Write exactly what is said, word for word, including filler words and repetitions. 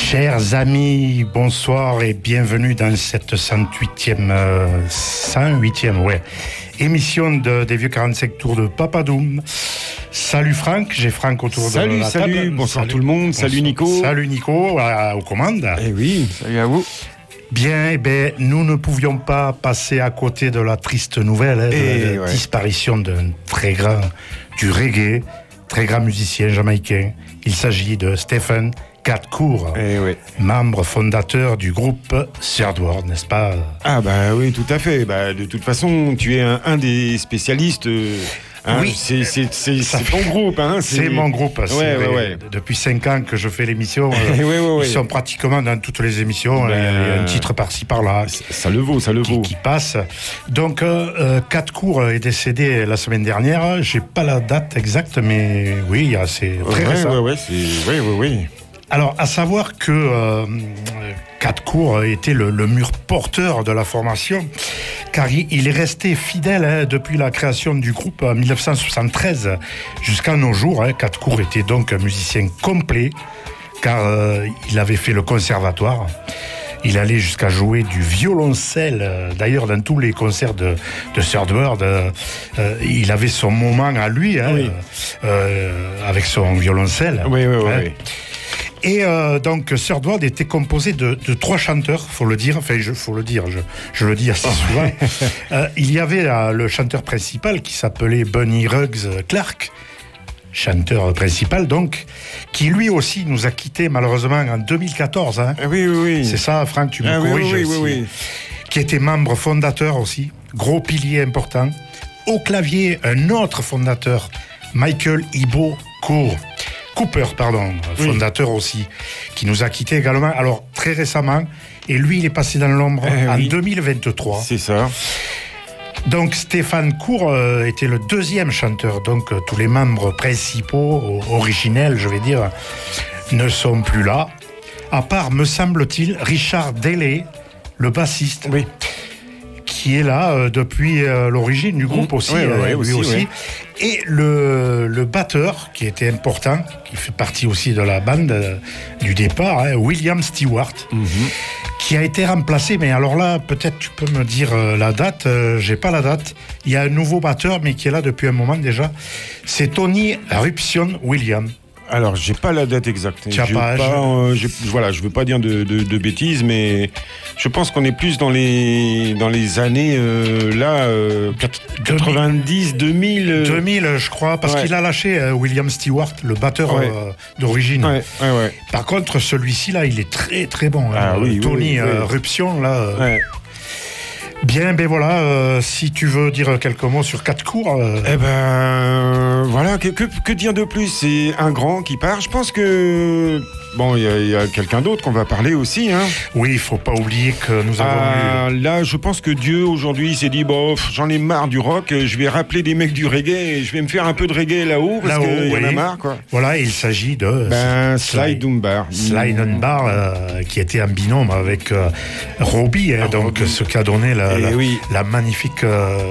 Chers amis, bonsoir et bienvenue dans cette cent huitième, euh, cent huitième ouais, émission de, des Vieux quarante-cinq Tours de Papadoum. Salut Franck, j'ai Franck autour salut, de la salut, table. Bonsoir salut tout le monde, bonsoir. Salut Nico. Salut Nico, à, aux commandes. Eh oui, salut à vous. Bien, eh ben, nous ne pouvions pas passer à côté de la triste nouvelle hein, de la ouais. disparition d'un très grand, du reggae, très grand musicien jamaïcain. Il s'agit de Stephen Katkour, eh ouais. membre fondateur du groupe Third World, n'est-ce pas? Ah bah oui, tout à fait. Bah, de toute façon, tu es un, un des spécialistes. Euh, hein, oui, c'est, c'est, c'est, c'est ton groupe. Hein, c'est... c'est mon groupe. Ouais, c'est ouais, ouais. Depuis cinq ans que je fais l'émission. ouais, ouais, ouais. Ils sont pratiquement dans toutes les émissions. Ben, il y a un titre par-ci, par-là. Ça le vaut, ça le vaut. Qui, qui passe. Donc, euh, Katkour est décédé la semaine dernière. Je n'ai pas la date exacte, mais oui, c'est très ouais, récent. Ouais, ouais, c'est... oui, oui, oui. Alors, à savoir que euh, Katkour était le, le mur porteur de la formation, car il, il est resté fidèle hein, depuis la création du groupe en dix-neuf cent soixante-treize jusqu'à nos jours. Hein. Katkour était donc un musicien complet, car euh, il avait fait le conservatoire. Il allait jusqu'à jouer du violoncelle. D'ailleurs, dans tous les concerts de, de Third World, euh, euh, il avait son moment à lui, hein, oui. euh, avec son violoncelle. Oui, oui, oui. Hein. oui. Et euh, donc, Third World était composé de, de trois chanteurs, faut le dire. Enfin, il faut le dire, je, je le dis assez souvent. euh, il y avait euh, le chanteur principal qui s'appelait Bunny Ruggs Clark, chanteur principal donc, qui lui aussi nous a quittés malheureusement en deux mille quatorze. Hein. Oui, oui, oui. C'est ça, Franck, tu me ah, corriges. Oui, oui, oui, oui, oui. Qui était membre fondateur aussi, gros pilier important. Au clavier, un autre fondateur, Michael Ibo Cour. Cooper, pardon, fondateur oui. aussi, qui nous a quittés également, alors très récemment, et lui, il est passé dans l'ombre eh en oui. deux mille vingt-trois. C'est ça. Donc, Stéphane Cour euh, était le deuxième chanteur, donc euh, tous les membres principaux, originels, je vais dire, ne sont plus là, à part, me semble-t-il, Richard Delay, le bassiste. Oui. Qui est là euh, depuis euh, l'origine du groupe mmh. aussi, oui, euh, oui, lui aussi, aussi. Oui. Et le, le batteur, qui était important, qui fait partie aussi de la bande euh, du départ, hein, William Stewart, mmh. qui a été remplacé, mais alors là, peut-être tu peux me dire euh, la date, euh, j'ai pas la date. Il y a un nouveau batteur, mais qui est là depuis un moment déjà. C'est Tony Ruption Williams. Alors, j'ai pas la date exacte. Tu as pas, pas euh, je, voilà, je veux pas dire de, de, de bêtises, mais je pense qu'on est plus dans les dans les années euh, là euh, quatre-vingt-dix, deux mille. Euh... deux mille, je crois, parce ouais. qu'il a lâché euh, William Stewart, le batteur ouais. euh, d'origine. Ouais, ouais, ouais. Par contre, celui-ci là, il est très très bon. Ah, hein. oui, Tony oui, oui, euh, oui. Ruption là. Euh... Ouais. Bien, ben voilà, euh, si tu veux dire quelques mots sur Katkour. Euh... Eh ben, voilà, que, que, que dire de plus? C'est un grand qui part. Je pense que, bon, il y, y a quelqu'un d'autre qu'on va parler aussi. Hein. Oui, il faut pas oublier que nous avons ah, eu... Là, je pense que Dieu, aujourd'hui, s'est dit, bon, j'en ai marre du rock, je vais rappeler des mecs du reggae, et je vais me faire un peu de reggae là-haut, parce qu'il oui. y en a marre, quoi. Voilà, il s'agit de... Ben, Sly Dunbar. Sly Dunbar, euh, qui était en binôme avec euh, Robbie, hein, donc Robbie. Ce qui a donné la, la, oui. la magnifique... Euh,